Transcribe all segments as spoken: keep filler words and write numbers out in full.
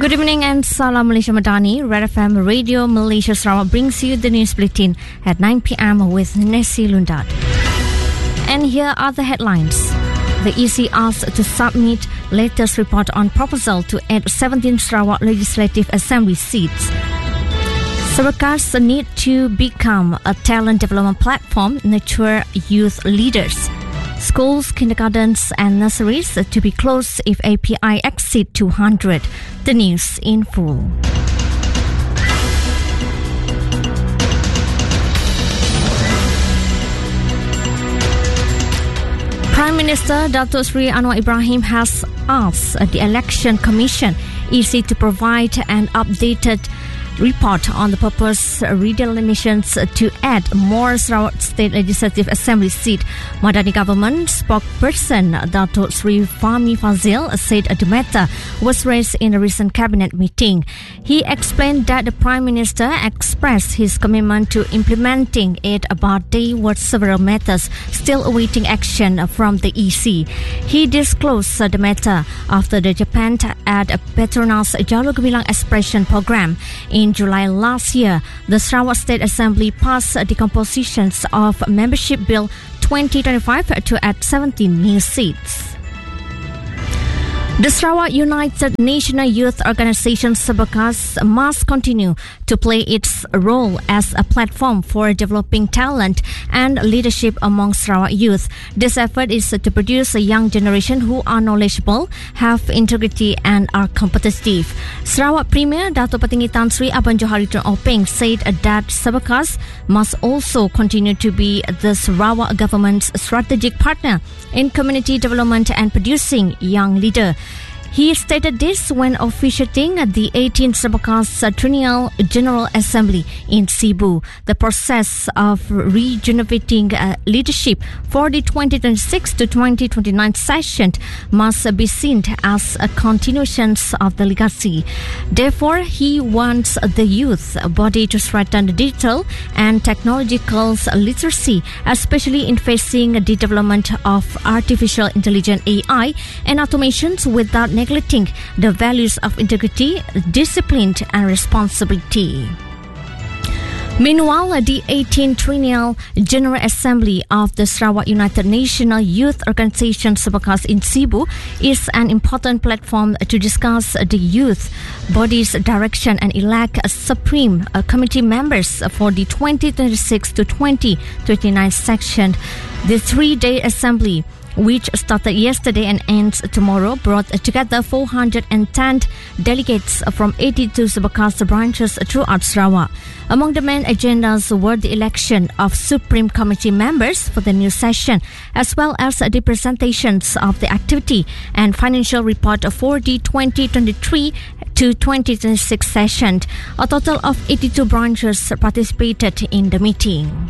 Good evening and Salam Malaysia Madani. Red F M Radio Malaysia Sarawak brings you the news bulletin at nine p.m. with Nessie Lundat. And here are the headlines. The E C asked to submit latest report on proposal to add seventeen Sarawak Legislative Assembly seats. Sarawakers need to become a talent development platform, nurture youth leaders. Schools, kindergartens and nurseries to be closed if A P I exceed two hundred. The news in full. Prime Minister Datuk Seri Anwar Ibrahim has asked the Election Commission E C to provide an updated report on the proposed redelineations to add more Sarawak State Legislative Assembly seat. Madani Government spokesperson Datuk Seri Fahmi Fazil said the matter was raised in a recent cabinet meeting. He explained that the Prime Minister expressed his commitment to implementing it, but there were several matters still awaiting action from the E C. He disclosed the matter after the Japan at Petronas Jalur Gemilang Expression program. In July last year, the Sarawak State Assembly passed the compositions of Membership Bill twenty twenty-five to add seventeen new seats. The Sarawak United National Youth Organisation Sabakas must continue to play its role as a platform for developing talent and leadership among Sarawak youth. This effort is to produce a young generation who are knowledgeable, have integrity and are competitive. Sarawak Premier Dato' Patinggi Tan Sri Abang Johari Tun Openg said that Sabakas must also continue to be the Sarawak government's strategic partner in community development and producing young leaders. He stated this when officiating at the eighteenth Sabakas Triennial General Assembly in Cebu. The process of rejuvenating uh, leadership for the twenty twenty-six to twenty twenty-nine session must be seen as a continuation of the legacy. Therefore, he wants the youth body to strengthen the digital and technological literacy, especially in facing the development of artificial intelligence A I and automations without neglecting the values of integrity, discipline and responsibility. Meanwhile, the eighteenth Triennial General Assembly of the Sarawak United National Youth Organisation Sabakas in Cebu is an important platform to discuss the youth body's direction and elect supreme committee members for the twenty twenty-six to twenty twenty-nine section. The three-day assembly, which started yesterday and ends tomorrow, brought together four hundred ten delegates from eighty-two Sabakas branches throughout Sarawak. Among the main agendas were the election of Supreme Committee members for the new session, as well as the presentations of the activity and financial report for the twenty twenty-three to twenty twenty-six session. A total of eighty-two branches participated in the meeting.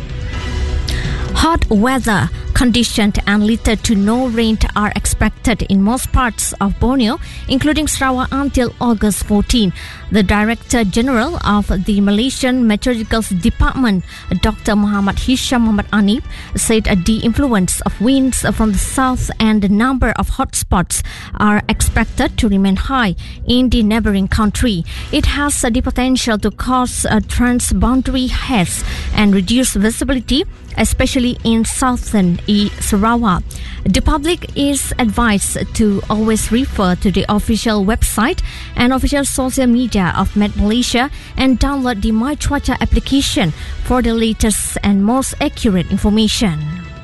Hot weather conditions and little to no rain are expected in most parts of Borneo, including Sarawak, until August fourteenth. The Director General of the Malaysian Meteorological Department, Doctor Muhammad Hisham Muhammad Anip, said the influence of winds from the south and the number of hotspots are expected to remain high in the neighbouring country. It has the potential to cause transboundary haze and reduce visibility, especially in southern Sarawak. The public is advised to always refer to the official website and official social media of Met Malaysia and download the My Cuaca application for the latest and most accurate information.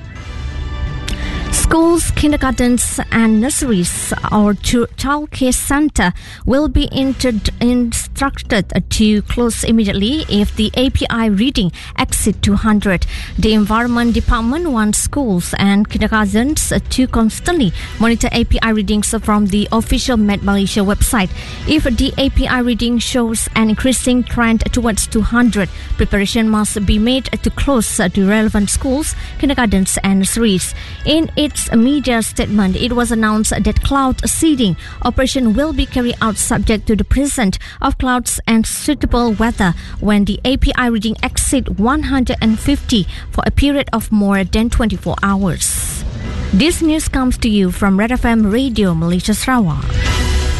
Schools, kindergartens and nurseries or child care center will be inter- instructed to close immediately if the A P I reading exceeds two hundred. The Environment Department wants schools and kindergartens to constantly monitor A P I readings from the official Met Malaysia website. If the A P I reading shows an increasing trend towards two hundred, preparation must be made to close the relevant schools, kindergartens and nurseries. In its media statement, it was announced that cloud seeding operation will be carried out subject to the presence of clouds and suitable weather when the A P I reading exceeds one hundred fifty for a period of more than twenty-four hours. This news comes to you from Red F M Radio Malaysia Sarawak.